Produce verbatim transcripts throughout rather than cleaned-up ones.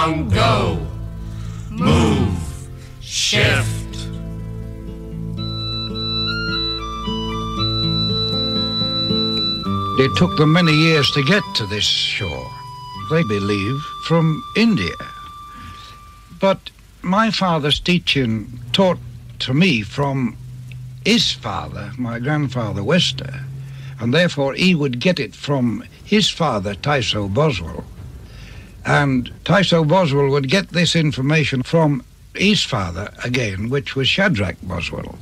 Go, move, shift. It took them many years to get to this shore. They believe from India. But my father's teaching taught to me from his father, my grandfather Wester, and therefore he would get it from his father, Tyso Boswell. And Tyso Boswell would get this information from his father again, which was Shadrach Boswell.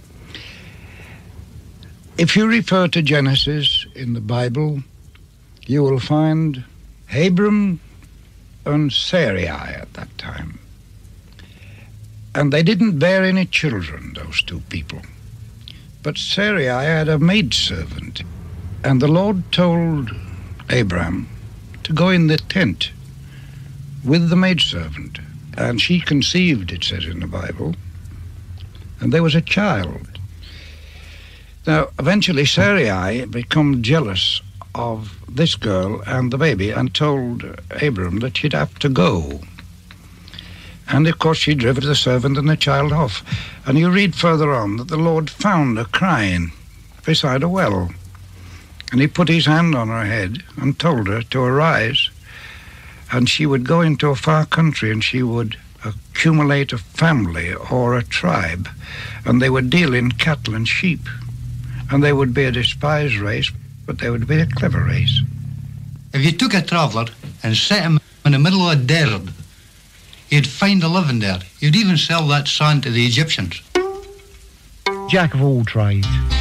If you refer to Genesis in the Bible, you will find Abram and Sarai at that time. And they didn't bear any children, those two people. But Sarai had a maidservant, and the Lord told Abram to go in the tent with the maidservant, and she conceived, it says in the Bible, and there was a child. Now, eventually Sarai became jealous of this girl and the baby and told Abram that she'd have to go. And of course she driven the servant and the child off. And you read further on that the Lord found her crying beside a well. And he put his hand on her head and told her to arise. And she would go into a far country and she would accumulate a family or a tribe. And they would deal in cattle and sheep. And they would be a despised race, but they would be a clever race. If you took a traveller and set him in the middle of a desert, you'd find a living there. You'd even sell that sand to the Egyptians. Jack of all trades.